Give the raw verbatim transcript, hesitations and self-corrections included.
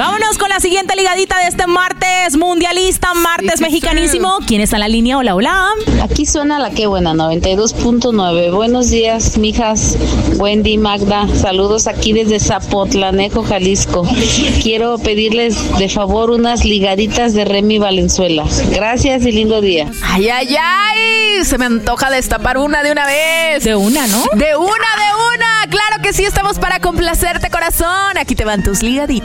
Vámonos con la siguiente ligadita de este martes mundialista, martes sí, mexicanísimo. Sí. ¿Quién está en la línea? Hola, hola. Aquí suena la que buena, noventa y dos punto nueve. Buenos días, mijas. Wendy, Magda. Saludos aquí desde Zapotlanejo, Jalisco. Quiero pedirles de favor unas ligaditas de Remy Valenzuela. Gracias y lindo día. Ay, ay, ay. Se me antoja destapar una de una vez. De una, ¿no? De una, de una. Claro que sí, estamos para complacerte, corazón. Aquí te van tus ligaditas.